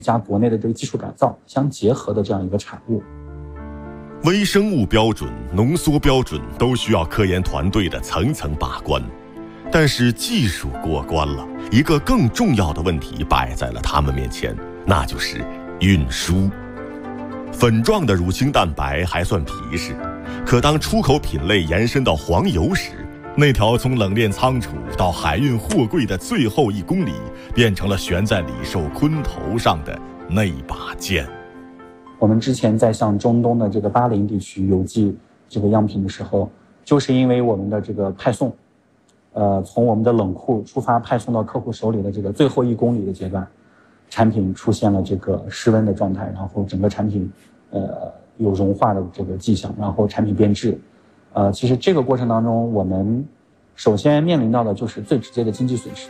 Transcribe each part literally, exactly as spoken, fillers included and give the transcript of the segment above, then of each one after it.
加国内的这个技术改造相结合的这样一个产物。 微生物标准、浓缩标准都需要科研团队的层层把关，但是技术过关了，一个更重要的问题摆在了他们面前，那就是运输。粉状的乳清蛋白还算皮实，可当出口品类延伸到黄油时，那条从冷链仓储到海运货柜的最后一公里，变成了悬在李寿坤头上的那把剑。 我们之前在向中东的这个巴林地区邮寄这个样品的时候，就是因为我们的这个派送，呃，从我们的冷库出发派送到客户手里的这个最后一公里的阶段，产品出现了这个失温的状态，然后整个产品呃有融化的这个迹象，然后产品变质。呃，其实这个过程当中，我们首先面临到的就是最直接的经济损失。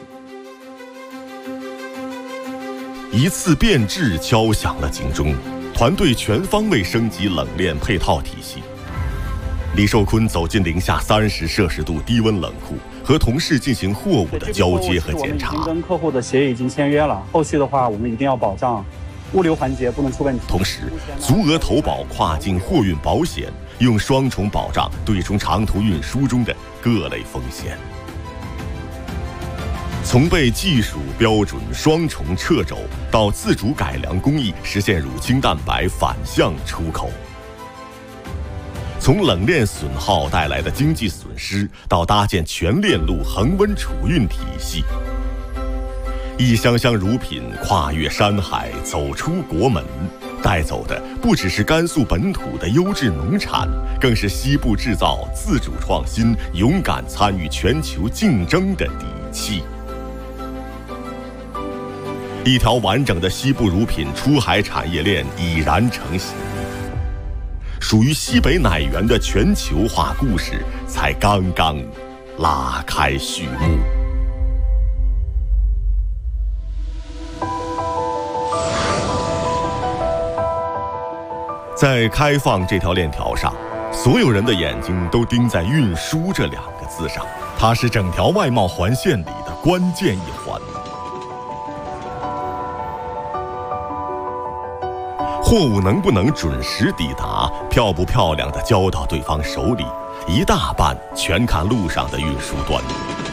一次变质敲响了警钟，团队全方位升级冷链配套体系。李寿坤走进零下三十摄氏度低温冷库，和同事进行货物的交接和检查。 我们已经跟客户的协议已经签约了，后续的话我们一定要保障物流环节不能出问题。 同时，足额投保跨境货运保险，用双重保障对冲长途运输中的各类风险。从被技术标准双重掣肘到自主改良工艺，实现乳清蛋白反向出口。从冷链损耗带来的经济损失，到搭建全链路恒温储运体系。一箱箱乳品跨越山海，走出国门，带走的不只是甘肃本土的优质农产，更是西部制造自主创新、勇敢参与全球竞争的底气。一条完整的西部乳品出海产业链已然成型，属于西北奶源的全球化故事才刚刚拉开序幕。在开放这条链条上，所有人的眼睛都盯在运输这两个字上，它是整条外贸环线里的关键一环。货物能不能准时抵达，漂不漂亮地交到对方手里，一大半全看路上的运输端。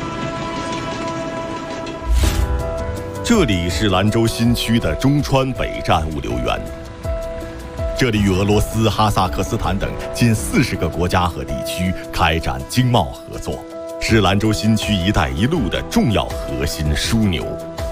这里是兰州新区的中川北站物流园，这里与俄罗斯、哈萨克斯坦等近四十个国家和地区开展经贸合作，是兰州新区“一带一路”的重要核心枢纽。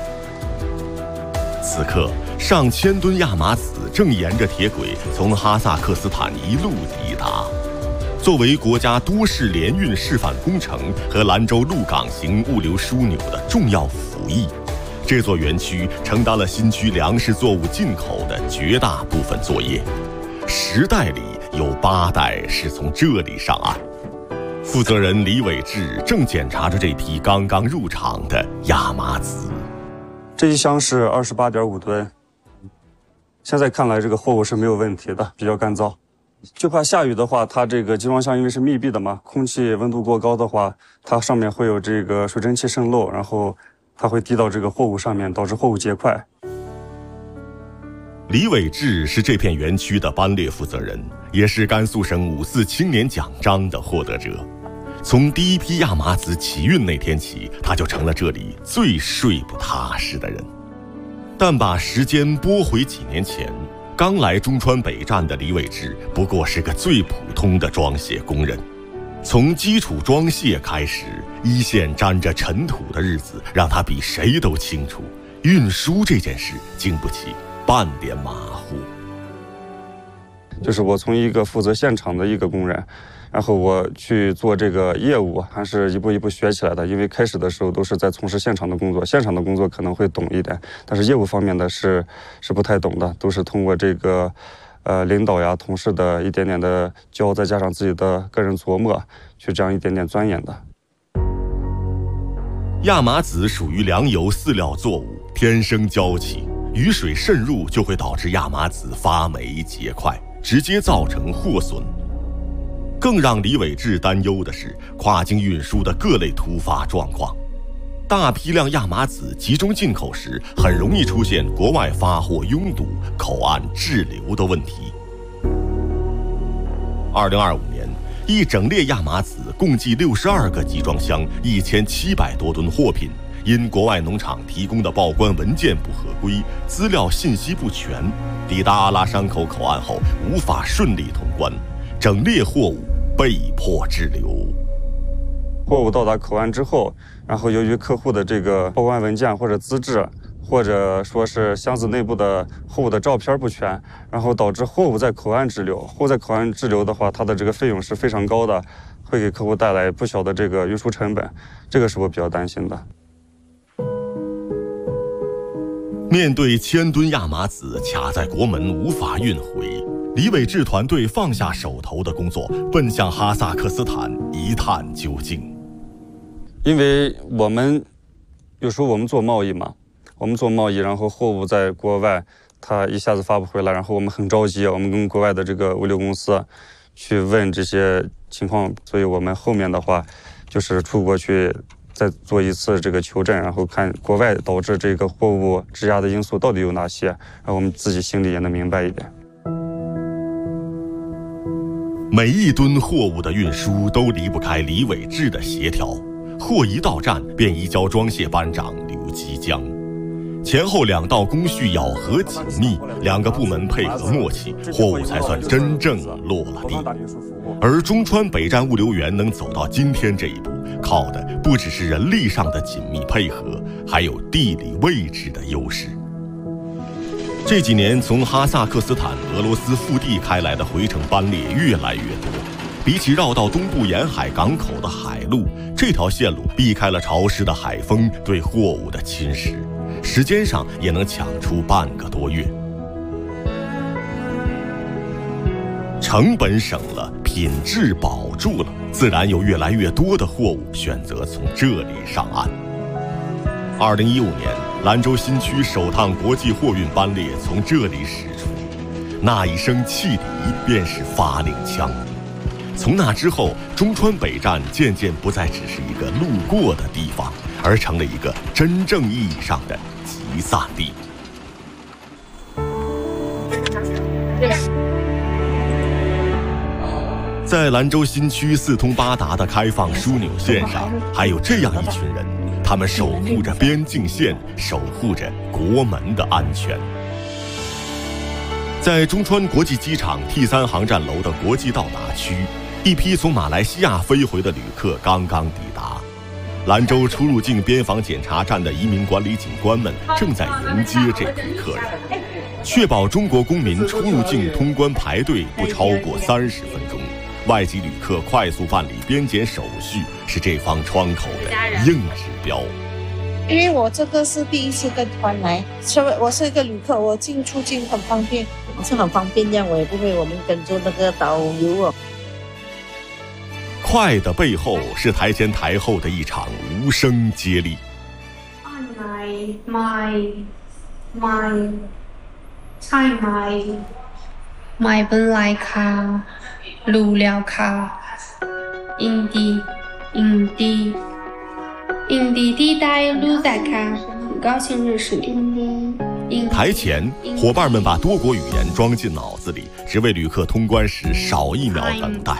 此刻，上千吨亚麻籽正沿着铁轨从哈萨克斯坦一路抵达。作为国家多式联运示范工程和兰州陆港型物流枢纽的重要辅翼，这座园区承担了新区粮食作物进口的绝大部分作业，十代里有八代是从这里上岸。负责人李伟志正检查着这批刚刚入场的亚麻籽。 这一箱是二十八点五吨，现在看来这个货物是没有问题的，比较干燥。就怕下雨的话，它这个集装箱因为是密闭的嘛，空气温度过高的话，它上面会有这个水蒸气渗漏，然后它会滴到这个货物上面，导致货物结块。 李伟志是这片园区的班列负责人，也是甘肃省五四青年奖章的获得者。从第一批亚麻籽起运那天起，他就成了这里最睡不踏实的人。但把时间拨回几年前，刚来中川北站的李伟志不过是个最普通的装卸工人。从基础装卸开始，一线沾着尘土的日子让他比谁都清楚，运输这件事经不起半点马虎。 就是我从一个负责现场的一个工人，然后我去做这个业务，还是一步一步学起来的。因为开始的时候都是在从事现场的工作，现场的工作可能会懂一点，但是业务方面的是是不太懂的，都是通过这个呃领导呀、同事的一点点的教，再加上自己的个人琢磨，去这样一点点钻研的。 亚麻籽属于粮油饲料作物，天生娇气，雨水渗入就会导致亚麻籽发霉结块，直接造成货损。更让李伟志担忧的是跨境运输的各类突发状况。 大批量亚麻籽集中进口时，很容易出现国外发货拥堵、口岸滞留的问题。二零二五年，一整列亚麻籽共计六十二个集装箱，一千七百多吨货品，因国外农场提供的报关文件不合规、资料信息不全，抵达阿拉山口口岸后无法顺利通关，整列货物被迫滞留。 货物到达口岸之后，然后由于客户的这个报关文件或者资质，或者说是箱子内部的货物的照片不全，然后导致货物在口岸滞留。货物在口岸滞留的话，它的这个费用是非常高的，会给客户带来不小的这个运输成本，这个是我比较担心的。 面对千吨亚麻籽卡在国门无法运回，李伟志团队放下手头的工作，奔向哈萨克斯坦一探究竟。 因为我们有时候我们做贸易嘛，我们做贸易，然后货物在国外它一下子发不回来，然后我们很着急，我们跟国外的这个物流公司去问这些情况，所以我们后面的话就是出国去再做一次这个求证，然后看国外导致这个货物质押的因素到底有哪些，然后我们自己心里也能明白一点。 每一吨货物的运输都离不开李伟志的协调，货一到站便移交装卸班长刘基江，前后两道工序咬合紧密，两个部门配合默契，货物才算真正落了地。而中川北站物流园能走到今天这一步，靠的不只是人力上的紧密配合，还有地理位置的优势。这几年，从哈萨克斯坦、俄罗斯腹地开来的回程班列越来越多。比起绕到东部沿海港口的海路，这条线路避开了潮湿的海风对货物的侵蚀，时间上也能抢出半个多月。成本省了，品质保住了，自然有越来越多的货物选择从这里上岸。二零一五年，兰州新区首趟国际货运班列从这里驶出，那一声汽笛便是发令枪。从那之后，中川北站渐渐不再只是一个路过的地方，而成了一个真正意义上的集散地。在兰州新区四通八达的开放枢纽线上，还有这样一群人，他们守护着边境线，守护着国门的安全。在中川国际机场 T 三航站楼的国际到达区，一批从马来西亚飞回的旅客刚刚抵达。兰州出入境边防检查站的移民管理警官们正在迎接这批客人，确保中国公民出入境通关排队不超过三十分钟。外籍旅客快速办理边检手续是这方窗口的硬指标。 因为我这个是第一次跟团来，所以我是一个旅客，我进出境很方便。 我是很方便，这样我也不会我们跟着那个导游哦。 快的背后是台前台后的一场无声接力。 My my my time my my 本来卡路料卡印地印地印地地带路在卡，很高兴认识你。 台前，伙伴们把多国语言装进脑子里，只为旅客通关时少一秒等待。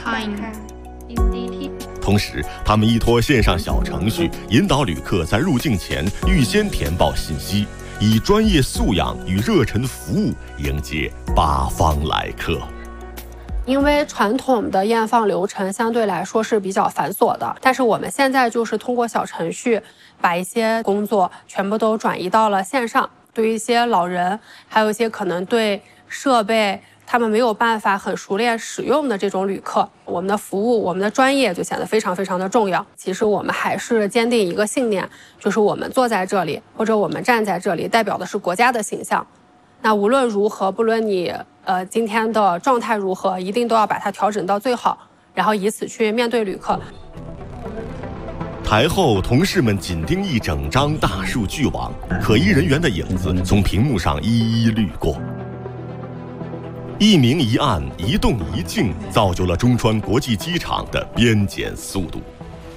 同时，他们依托线上小程序，引导旅客在入境前预先填报信息，以专业素养与热忱服务迎接八方来客。 因为传统的验放流程相对来说是比较繁琐的，但是我们现在就是通过小程序，把一些工作全部都转移到了线上。对于一些老人，还有一些可能对设备他们没有办法很熟练使用的这种旅客，我们的服务，我们的专业就显得非常非常的重要。其实我们还是坚定一个信念，就是我们坐在这里，或者我们站在这里，代表的是国家的形象。那无论如何，不论你呃今天的状态如何，一定都要把它调整到最好，然后以此去面对旅客。 台后，同事们紧盯一整张大数据网，可疑人员的影子从屏幕上一一掠过。一明一暗，一动一静，造就了中川国际机场的边检速度。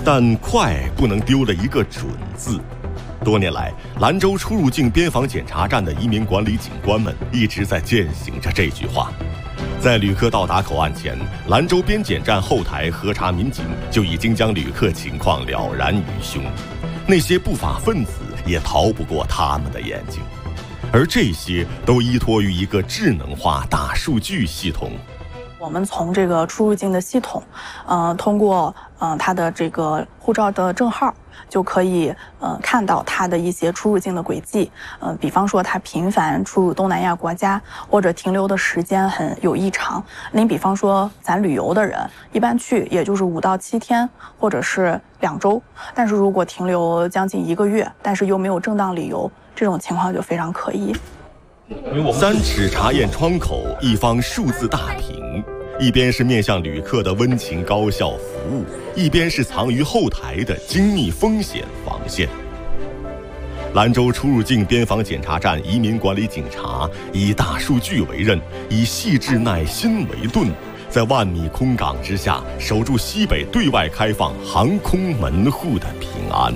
但快不能丢了一个准字。多年来，兰州出入境边防检查站的移民管理警官们一直在践行着这句话。在旅客到达口岸前，兰州边检站后台核查民警就已经将旅客情况了然于胸，那些不法分子也逃不过他们的眼睛，而这些都依托于一个智能化大数据系统。 我们从这个出入境的系统，呃，通过呃他的这个护照的证号，就可以呃看到他的一些出入境的轨迹。呃，比方说他频繁出入东南亚国家，或者停留的时间很有异常。您比方说咱旅游的人，一般去也就是五到七天，或者是两周。但是如果停留将近一个月，但是又没有正当理由，这种情况就非常可疑。 三尺查验窗口，一方数字大屏，一边是面向旅客的温情高效服务，一边是藏于后台的精密风险防线。兰州出入境边防检查站移民管理警察以大数据为刃，以细致耐心为盾，在万米空港之下守住西北对外开放航空门户的平安。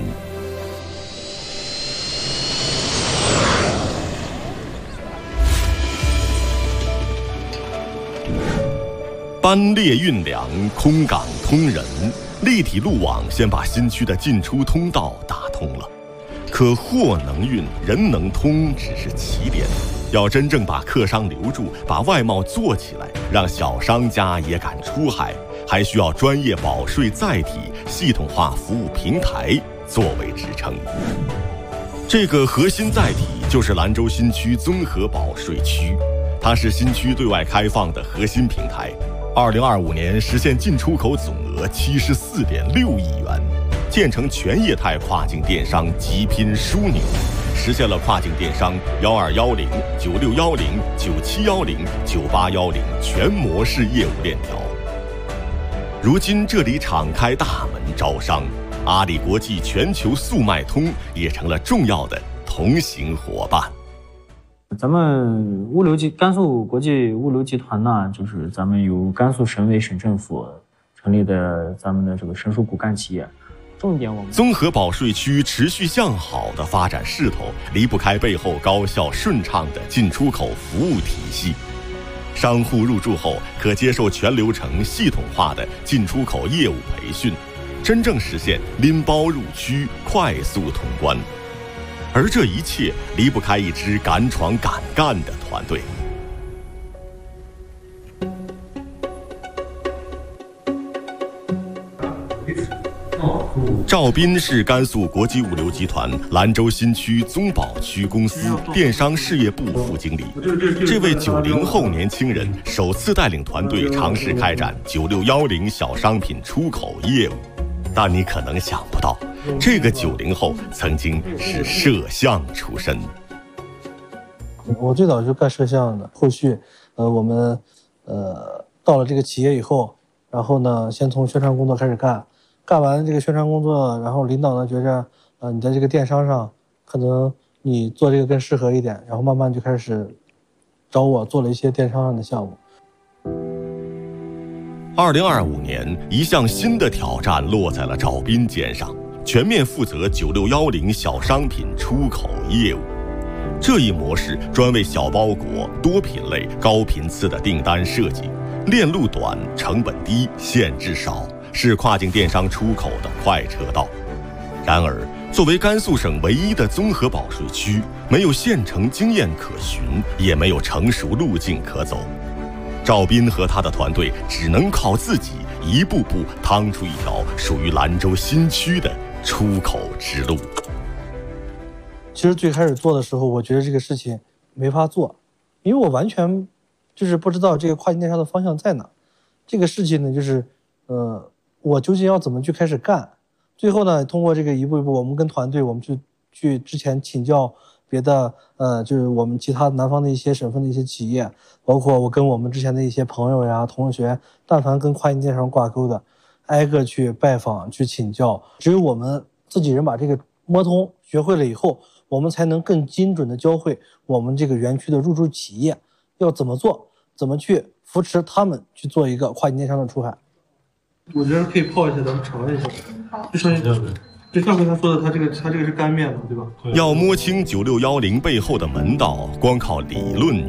班列运粮，空港通人，立体路网先把新区的进出通道打通了。可货能运，人能通只是起点，要真正把客商留住，把外贸做起来，让小商家也敢出海，还需要专业保税载体、系统化服务平台作为支撑。这个核心载体就是兰州新区综合保税区，它是新区对外开放的核心平台。二零二五年实现进出口总额七十四点六亿元，建成全业态跨境电商极拼枢纽，实现了跨境电商幺二幺零、九六幺零、九七幺零、九八幺零全模式业务链条。如今这里敞开大门招商，阿里国际全球速卖通也成了重要的同行伙伴。 咱们物流集甘肃国际物流集团呢，就是咱们由甘肃省委省政府成立的咱们的这个省属骨干企业。重点我们综合保税区持续向好的发展势头，离不开背后高效顺畅的进出口服务体系。商户入驻后可接受全流程系统化的进出口业务培训，真正实现拎包入区，快速通关。而这一切离不开一支敢闯敢干的团队。赵斌是甘肃国际物流集团兰州新区综保区公司电商事业部副经理。这位九零后年轻人首次带领团队尝试开展九六幺零小商品出口业务，但你可能想不到，这个九零后曾经是摄像出身。 我最早就干摄像的，后续，呃，我们，呃，到了这个企业以后，然后呢，先从宣传工作开始干，干完这个宣传工作，然后领导呢觉着，呃，你在这个电商上，可能你做这个更适合一点，然后慢慢就开始找我做了一些电商上的项目。 二零二五年，一项新的挑战落在了赵斌肩上，全面负责九六幺零小商品出口业务。这一模式专为小包裹、多品类、高频次的订单设计，链路短、成本低、限制少，是跨境电商出口的快车道。然而，作为甘肃省唯一的综合保税区，没有现成经验可循，也没有成熟路径可走。赵斌和他的团队只能靠自己一步步趟出一条属于兰州新区的出口之路。 其实最开始做的时候，我觉得这个事情没法做，因为我完全就是不知道这个跨境电商的方向在哪。这个事情呢，就是呃，我究竟要怎么去开始干？最后呢，通过这个一步一步，我们跟团队，我们去去之前请教别的，呃，就是我们其他南方的一些省份的一些企业，包括我跟我们之前的一些朋友呀、同学，但凡跟跨境电商挂钩的，挨个去拜访、去请教。只有我们自己人把这个摸通、学会了以后，我们才能更精准的教会我们这个园区的入驻企业要怎么做，怎么去扶持他们去做一个跨境电商的出海。我觉得可以泡一下，咱们尝一下。 就像就上回他说的，他这个他这个是干面嘛，对吧？ 要摸清九六一零背后的门道，光靠理论